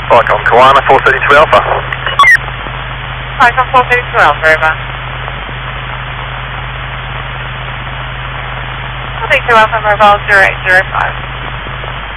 Icon Kiwana 432 Alpha. Icon 432 Alpha, over. 432 Alpha, mobile 0805.